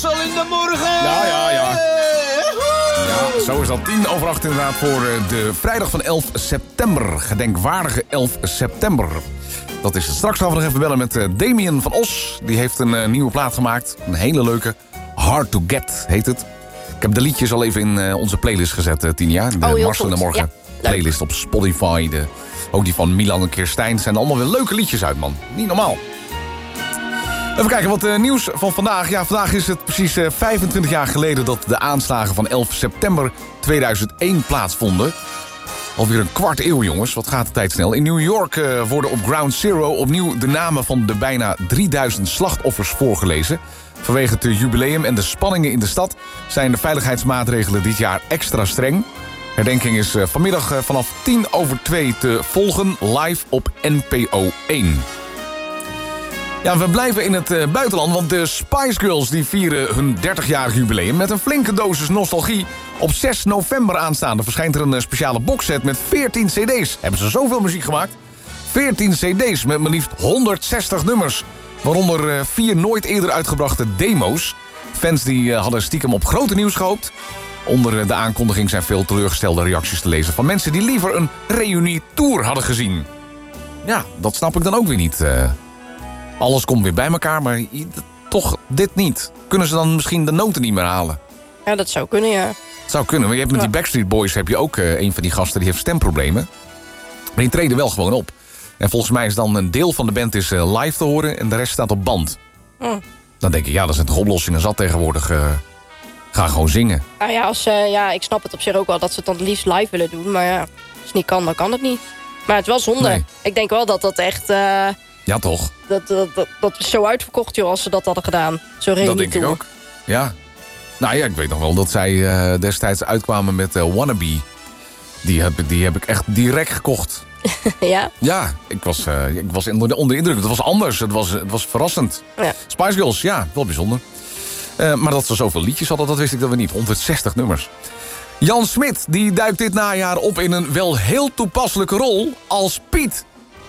Zal in de morgen. Ja. Ja, zo is dat 7:50 inderdaad voor de vrijdag van 11 september. Gedenkwaardige 11 september. Dat is het. Straks gaan we nog even bellen met Damien van Os. Die heeft een nieuwe plaat gemaakt. Een hele leuke. Hard to Get heet het. Ik heb de liedjes al even in onze playlist gezet, Tinia. De Marcel in de Morgen playlist op Spotify. Ook die van Milan en Kirstijn. Zijn allemaal weer leuke liedjes uit, man. Niet normaal. Even kijken wat nieuws van vandaag. Ja, vandaag is het precies 25 jaar geleden dat de aanslagen van 11 september 2001 plaatsvonden. Alweer een kwart eeuw, jongens. Wat gaat de tijd snel. In New York worden op Ground Zero opnieuw de namen van de bijna 3000 slachtoffers voorgelezen. Vanwege het jubileum en de spanningen in de stad zijn de veiligheidsmaatregelen dit jaar extra streng. Herdenking is vanmiddag vanaf 1:50 te volgen live op NPO 1. Ja, we blijven in het buitenland, want de Spice Girls die vieren hun 30-jarig jubileum met een flinke dosis nostalgie. Op 6 november aanstaande verschijnt er een speciale boxset met 14 cd's. Hebben ze zoveel muziek gemaakt? 14 cd's met maar liefst 160 nummers. Waaronder 4 nooit eerder uitgebrachte demo's. Fans die hadden stiekem op grote nieuws gehoopt. Onder de aankondiging zijn veel teleurgestelde reacties te lezen van mensen die liever een reunietour hadden gezien. Ja, dat snap ik dan ook weer niet. Alles komt weer bij elkaar, maar toch dit niet. Kunnen ze dan misschien de noten niet meer halen? Ja, dat zou kunnen, ja. Het zou kunnen, maar je hebt met die Backstreet Boys heb je ook een van die gasten die heeft stemproblemen. Maar die treden wel gewoon op. En volgens mij is dan een deel van de band is live te horen en de rest staat op band. Dan denk ik, ja, dat zijn toch oplossingen zat tegenwoordig. Ga gewoon zingen. Nou ja, ik snap het op zich ook wel dat ze het dan het liefst live willen doen. Maar ja, als het niet kan, dan kan het niet. Maar het is wel zonde. Nee. Ik denk wel dat dat echt... ja, toch? Dat is zo uitverkocht, joh, als ze dat hadden gedaan. Zo dat denk ik ook. Ja. Nou ja, ik weet nog wel dat zij destijds uitkwamen met Wannabe. Die heb ik echt direct gekocht. Ja? Ja, ik was onder de indruk. Het was anders. Het was verrassend. Ja. Spice Girls, ja, wel bijzonder. Maar dat ze zoveel liedjes hadden, dat wist ik dan weer niet. 160 nummers. Jan Smit, die duikt dit najaar op in een wel heel toepasselijke rol als Piet.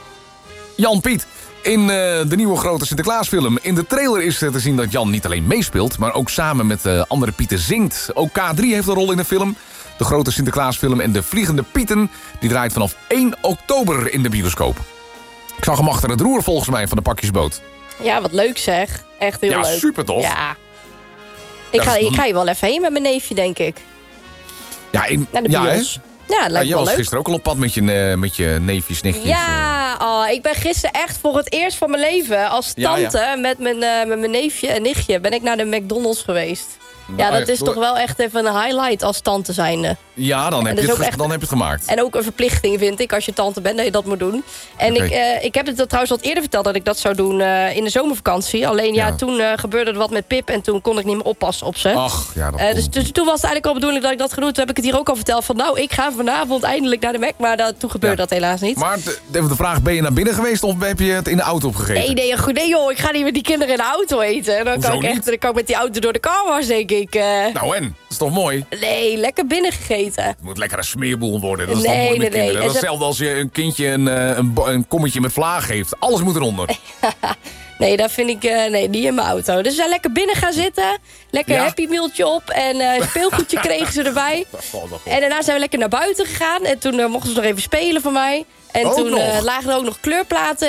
Jan Piet. In de nieuwe grote Sinterklaasfilm. In de trailer is te zien dat Jan niet alleen meespeelt, maar ook samen met andere Pieten zingt. Ook K3 heeft een rol in de film. De grote Sinterklaasfilm en de Vliegende Pieten, die draait vanaf 1 oktober in de bioscoop. Ik zag hem achter het roer volgens mij van de pakjesboot. Ja, wat leuk zeg. Echt heel leuk. Ja, super tof. Ja. Ik ga hier wel even heen met mijn neefje, denk ik. Ja, naar de bios. Ja, lijkt jij was leuk. Gisteren ook al op pad met je neefjes, nichtjes. Ja, ik ben gisteren echt voor het eerst van mijn leven als tante met mijn neefje en nichtje ben ik naar de McDonald's geweest. Ja, dat is toch wel echt even een highlight als tante zijnde. Ja, dan heb je het gemaakt. En ook een verplichting, vind ik, als je tante bent, dat je dat moet doen. En ik heb het trouwens wat eerder verteld dat ik dat zou doen in de zomervakantie. Alleen toen gebeurde er wat met Pip en toen kon ik niet meer oppassen op ze. Ach, ja, dus toen was het eigenlijk al bedoeling dat ik dat ga doen. Toen heb ik het hier ook al verteld van nou, ik ga vanavond eindelijk naar de Mac. Maar toen gebeurde dat helaas niet. Maar even de vraag, ben je naar binnen geweest of heb je het in de auto opgegeten? Nee joh, ik ga niet met die kinderen in de auto eten. En dan kan ik met die auto door de car denk ik. Nou en? Dat is toch mooi? Nee, lekker binnen gegeten. Het moet lekker een smeerboel worden. Dat is toch mooi met kinderen. Dat is hetzelfde als je een kindje een kommetje met vlaag geeft. Alles moet eronder. Nee, dat vind ik niet in mijn auto. Dus we zijn lekker binnen gaan zitten. Lekker Happy Mealtje op. En speelgoedje kregen ze erbij. En daarna zijn we lekker naar buiten gegaan. En toen mochten ze nog even spelen van mij. En toen lagen er ook nog kleurplaten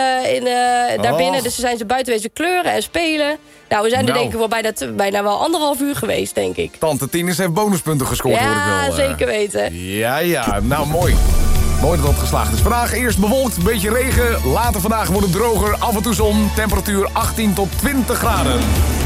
daar binnen. Dus zijn ze buiten wezen kleuren en spelen. Nou, we zijn er denk ik wel bijna wel 1,5 uur geweest, denk ik. Tante Tines heeft bonuspunten gescoord, hoor ik wel. Ja, zeker weten. Ja, nou mooi. Mooi dat het geslaagd is. Vandaag eerst bewolkt, een beetje regen. Later vandaag wordt het droger, af en toe zon. Temperatuur 18 tot 20 graden.